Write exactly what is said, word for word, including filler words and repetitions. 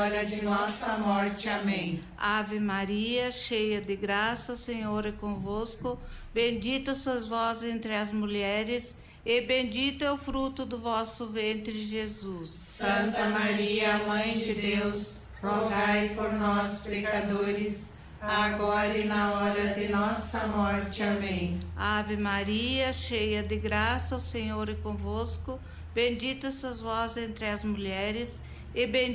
hora de nossa morte. Amém. Ave Maria, cheia de graça, o Senhor é convosco. Bendita sois vós entre as mulheres, e bendito é o fruto do vosso ventre, Jesus. Santa Maria, Mãe de Deus, rogai por nós, pecadores, agora e na hora de nossa morte. Amém. Ave Maria, cheia de graça, o Senhor é convosco. Bendita sois vós entre as mulheres, e bendito